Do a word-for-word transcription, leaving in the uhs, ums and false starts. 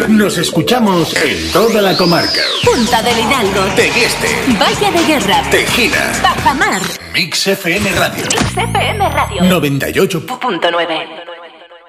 Nos escuchamos en toda la comarca. Punta del Hidalgo, Tegueste, Valle de Guerra, Tejina, Bajamar. Mix F M Radio. Mix F M Radio noventa y ocho punto nueve.